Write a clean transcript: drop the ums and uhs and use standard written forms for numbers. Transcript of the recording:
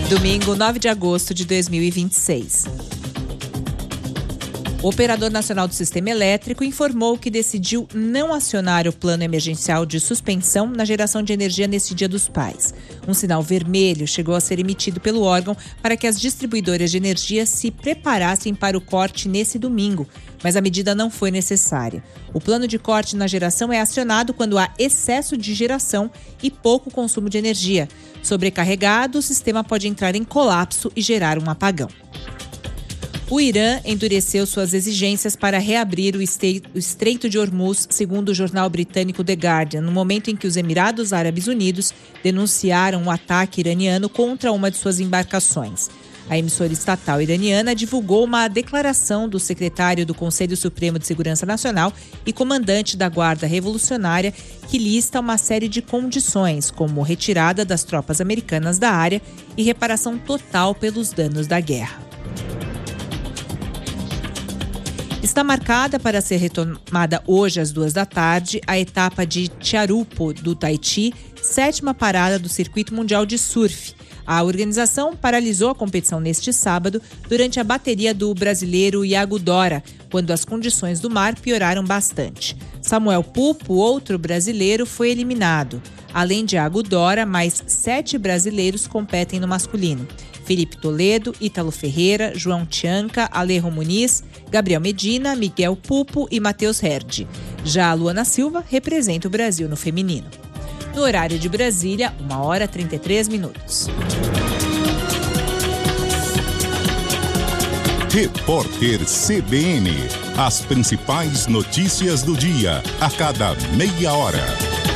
Domingo, 9 de agosto de 2026. O Operador Nacional do Sistema Elétrico informou que decidiu não acionar o plano emergencial de suspensão na geração de energia neste Dia dos Pais. Um sinal vermelho chegou a ser emitido pelo órgão para que as distribuidoras de energia se preparassem para o corte nesse domingo, mas a medida não foi necessária. O plano de corte na geração é acionado quando há excesso de geração e pouco consumo de energia. Sobrecarregado, o sistema pode entrar em colapso e gerar um apagão. O Irã endureceu suas exigências para reabrir o Estreito de Hormuz, segundo o jornal britânico The Guardian, no momento em que os Emirados Árabes Unidos denunciaram um ataque iraniano contra uma de suas embarcações. A emissora estatal iraniana divulgou uma declaração do secretário do Conselho Supremo de Segurança Nacional e comandante da Guarda Revolucionária, que lista uma série de condições, como retirada das tropas americanas da área e reparação total pelos danos da guerra. Está marcada para ser retomada hoje às 14h a etapa de Tiarupo, do Tahiti, 7ª parada do Circuito Mundial de Surf. A organização paralisou a competição neste sábado durante a bateria do brasileiro Iago Dora, quando as condições do mar pioraram bastante. Samuel Pupo, outro brasileiro, foi eliminado. Além de Iago Dora, mais 7 brasileiros competem no masculino. Felipe Toledo, Ítalo Ferreira, João Tianca, Alejo Muniz, Gabriel Medina, Miguel Pupo e Matheus Herdi. Já a Luana Silva representa o Brasil no feminino. No horário de Brasília, 1h33. Repórter CBN. As principais notícias do dia, a cada meia hora.